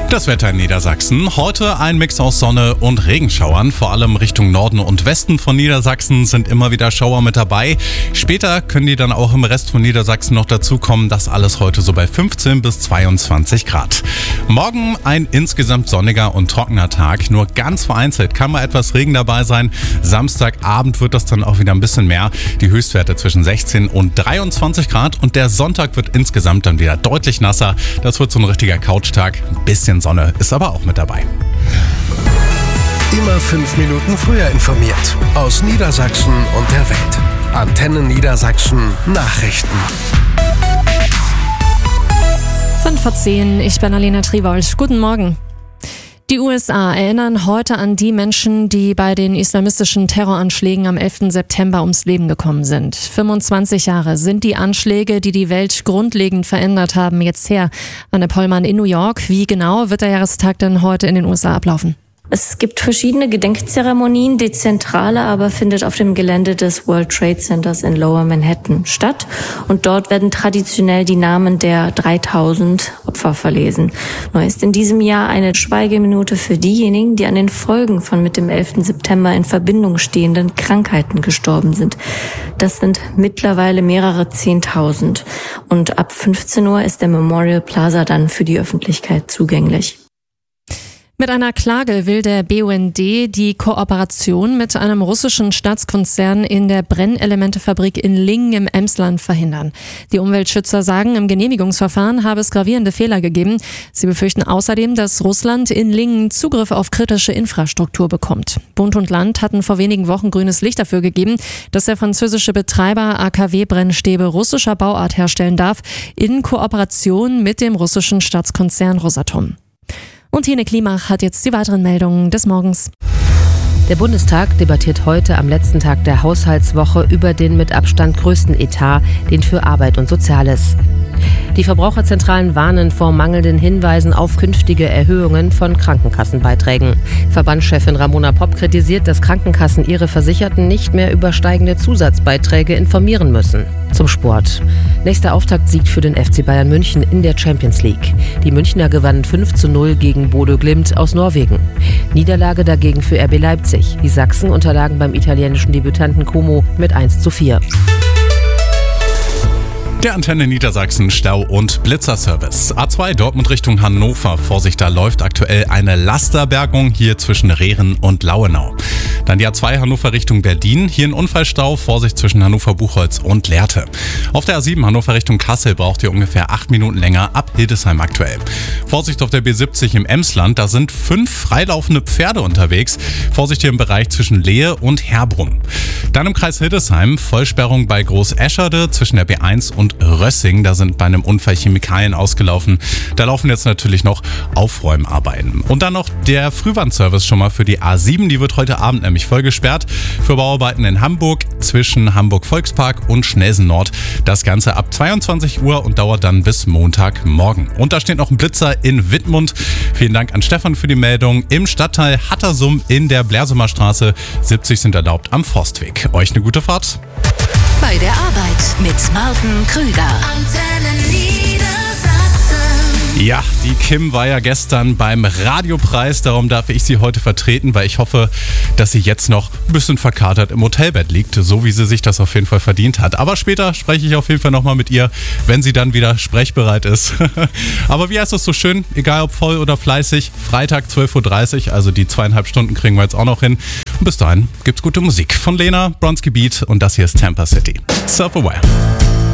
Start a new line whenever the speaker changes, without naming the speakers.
Das Wetter in Niedersachsen. Heute ein Mix aus Sonne und Regenschauern. Vor allem Richtung Norden und Westen von Niedersachsen sind immer wieder Schauer mit dabei. Später können die dann auch im Rest von Niedersachsen noch dazukommen. Das alles heute so bei 15 bis 22 Grad. Morgen ein insgesamt sonniger und trockener Tag. Nur ganz vereinzelt kann mal etwas Regen dabei sein. Samstagabend wird das dann auch wieder ein bisschen mehr. Die Höchstwerte zwischen 16 und 23 Grad. Und der Sonntag wird insgesamt dann wieder deutlich nasser. Das wird so ein richtiger Couchtag. Ein bisschen Sonne ist aber auch mit dabei.
Immer 5 Minuten früher informiert. Aus Niedersachsen und der Welt. Antenne Niedersachsen Nachrichten.
5:10, ich bin Alena Triwold. Guten Morgen. Die USA erinnern heute an die Menschen, die bei den islamistischen Terroranschlägen am 11. September ums Leben gekommen sind. 25 Jahre sind die Anschläge, die die Welt grundlegend verändert haben, jetzt her. Anne Pollmann in New York. Wie genau wird der Jahrestag denn heute in den USA ablaufen?
Es gibt verschiedene Gedenkzeremonien. Die zentrale aber findet auf dem Gelände des World Trade Centers in Lower Manhattan statt. Und dort werden traditionell die Namen der 3000 Opfer verlesen. Neu ist in diesem Jahr eine Schweigeminute für diejenigen, die an den Folgen von mit dem 11. September in Verbindung stehenden Krankheiten gestorben sind. Das sind mittlerweile mehrere 10.000. Und ab 15 Uhr ist der Memorial Plaza dann für die Öffentlichkeit zugänglich.
Mit einer Klage will der BUND die Kooperation mit einem russischen Staatskonzern in der Brennelementefabrik in Lingen im Emsland verhindern. Die Umweltschützer sagen, im Genehmigungsverfahren habe es gravierende Fehler gegeben. Sie befürchten außerdem, dass Russland in Lingen Zugriff auf kritische Infrastruktur bekommt. Bund und Land hatten vor wenigen Wochen grünes Licht dafür gegeben, dass der französische Betreiber AKW-Brennstäbe russischer Bauart herstellen darf, in Kooperation mit dem russischen Staatskonzern Rosatom. Und Hene Klimach hat jetzt die weiteren Meldungen des Morgens.
Der Bundestag debattiert heute am letzten Tag der Haushaltswoche über den mit Abstand größten Etat, den für Arbeit und Soziales. Die Verbraucherzentralen warnen vor mangelnden Hinweisen auf künftige Erhöhungen von Krankenkassenbeiträgen. Verbandschefin Ramona Popp kritisiert, dass Krankenkassen ihre Versicherten nicht mehr über steigende Zusatzbeiträge informieren müssen. Zum Sport. Nächster Auftaktsieg für den FC Bayern München in der Champions League. Die Münchner gewannen 5:0 gegen Bodø Glimt aus Norwegen. Niederlage dagegen für RB Leipzig. Die Sachsen unterlagen beim italienischen Debütanten Como mit 1:4.
Der Antenne Niedersachsen Stau- und Blitzerservice. A2 Dortmund Richtung Hannover. Vorsicht, da läuft aktuell eine Lasterbergung hier zwischen Rehren und Lauenau. Dann die A2 Hannover Richtung Berlin. Hier ein Unfallstau. Vorsicht zwischen Hannover-Buchholz und Lehrte. Auf der A7 Hannover Richtung Kassel braucht ihr ungefähr 8 Minuten länger ab Hildesheim aktuell. Vorsicht auf der B70 im Emsland. Da sind 5 freilaufende Pferde unterwegs. Vorsicht hier im Bereich zwischen Lehe und Herbrunn. Dann im Kreis Hildesheim Vollsperrung bei Groß-Escherde zwischen der B1 und Rössing. Da sind bei einem Unfall Chemikalien ausgelaufen. Da laufen jetzt natürlich noch Aufräumarbeiten. Und dann noch der Frühwarnservice schon mal für die A7. Die wird heute Abend nämlich voll gesperrt für Bauarbeiten in Hamburg zwischen Hamburg Volkspark und Schnelsen Nord. Das Ganze ab 22 Uhr und dauert dann bis Montagmorgen. Und da steht noch ein Blitzer in Wittmund. Vielen Dank an Stefan für die Meldung. Im Stadtteil Hattersum in der Blersumer Straße. 70 sind erlaubt am Forstweg. Euch eine gute Fahrt.
Bei der Arbeit mit Martin Krüger. Antenne Niedersachsen.
Ja, die Kim war ja gestern beim Radiopreis, darum darf ich sie heute vertreten, weil ich hoffe, dass sie jetzt noch ein bisschen verkatert im Hotelbett liegt, so wie sie sich das auf jeden Fall verdient hat. Aber später spreche ich auf jeden Fall nochmal mit ihr, wenn sie dann wieder sprechbereit ist. Aber wie heißt das so schön, egal ob voll oder fleißig, Freitag 12:30 Uhr, also die 2,5 Stunden kriegen wir jetzt auch noch hin. Und bis dahin gibt's gute Musik von Lena, Bronski Beat und das hier ist Tampa City. Self-Aware.